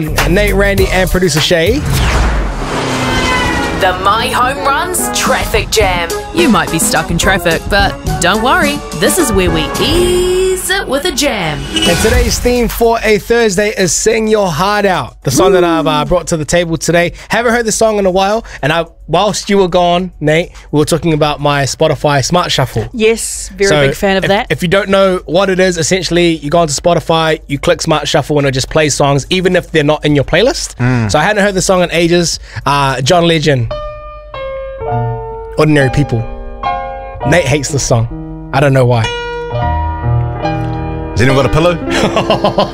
Nate, Randy, and producer Shay. The My Home Runs Traffic Jam. You might be stuck in traffic, but don't worry. This is where we ease it with a jam. And today's theme for a Thursday is Sing Your Heart Out, the song that I've brought to the table today. Haven't heard this song in a while, and whilst you were gone, Nate, we were talking about my Spotify Smart Shuffle. Yes, very big fan of that. If you don't know what it is, essentially you go onto Spotify, you click Smart Shuffle, and it just plays songs even if they're not in your playlist. So I hadn't heard the song in ages. John Legend, Ordinary People. Nate hates this song. I don't know why. Has anyone got a pillow?